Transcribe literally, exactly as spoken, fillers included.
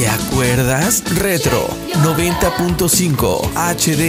¿Te acuerdas? Retro noventa punto cinco H D.